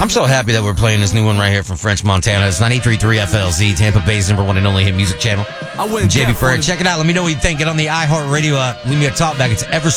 I'm so happy that we're playing this new one right here from French Montana. It's 93.3 FLZ, Tampa Bay's number one and only hit music channel. JB Ferrer. Check it out. Let me know what you think. Get on the iHeartRadio. Leave me a talk back. It's ever